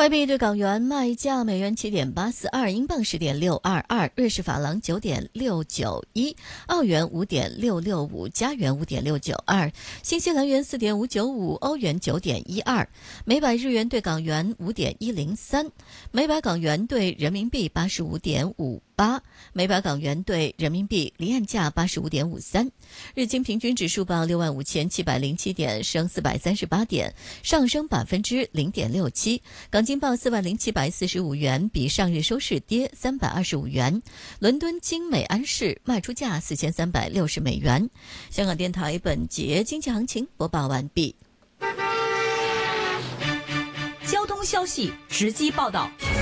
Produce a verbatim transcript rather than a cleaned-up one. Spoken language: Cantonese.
外币对港元卖价：美元七点八四二，英镑十点六二二，瑞士法郎九点六九一，澳元五点六六五，加元五点六九二，新西兰元四点五九五，欧元九点一二，每百日元对港元五点一零三，每百港元对人民币八十五点五八，每百港元对人民币离岸价八十五点五三。日经平均指数报六万五千七百零七点，升四百三十八点，上升百分之零点六七。港金报四万零七百四十五元，比上日收市跌三百二十五元。伦敦金美安士卖出价四千三百六十美元。香港电台本节经济行情播报完毕。 交通消息直击报道。